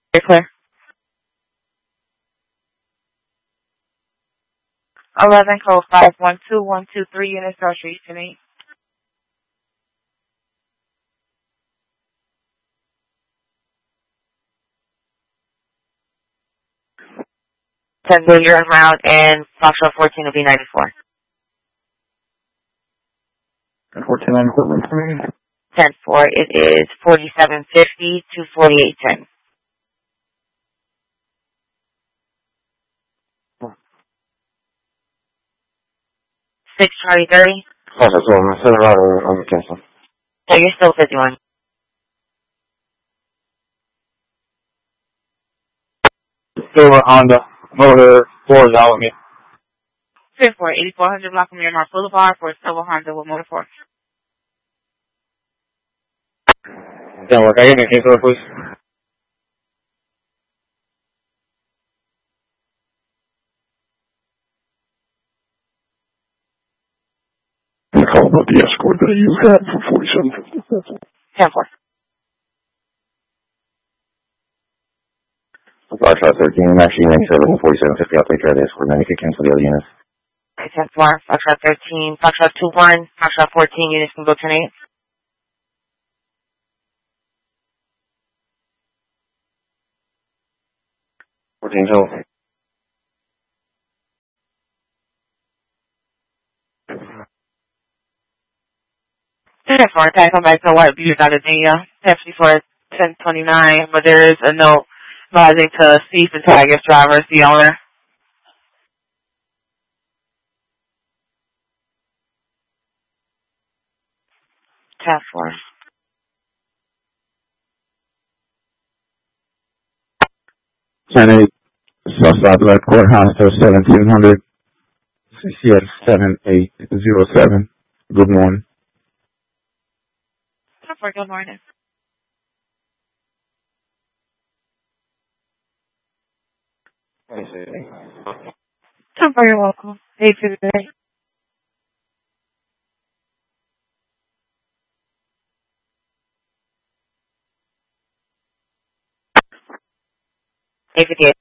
You're clear. 11 code 512123 units South Street tonight. 10 you're around and Foxtrot 14 will be 94. 1494 room for me. 10-4, it is 4750 to 4810. 6 Charlie 30. Oh, that's all. I'm sending out on the cancel. So you're still 51. Silver Honda motor 4 is out with me. 10-4, 8400 Block of Miramar Boulevard for Silver Honda with motor 4. Didn't work. I get me a case order, please. I call about the Escort that you had for 4750. 10-4. Foxtrot 13, I'm actually in 97 4750. I'll take care of the Escort, and then you can cancel the other units. Okay, 10-4, Foxtrot 13, Foxtrot 21, Foxtrot 14 units can go tonight. Fourteen total. 10-4, okay, come back to White View, Gardenia, 10-4, 1029, but there is a note advising to cease and tag your driver as the owner. 10-4. Ten 8, Southside Black Courthouse, 1700, CCS 7807. Good morning. 10-4, good morning. 10-4, you're welcome. 858. 858.